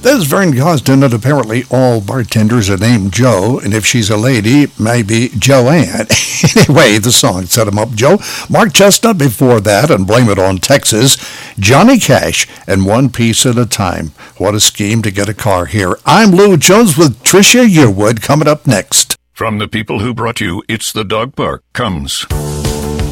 This is Vern Costin, and apparently all bartenders are named Joe, and if she's a lady, maybe Joanne. Anyway, the song set him up, Joe. Mark Chestnut before that, and Blame It on Texas. Johnny Cash, and One Piece at a Time. What a scheme to get a car here. I'm Lou Jones with Tricia Yearwood coming up next. From the people who brought you It's the Dog Park comes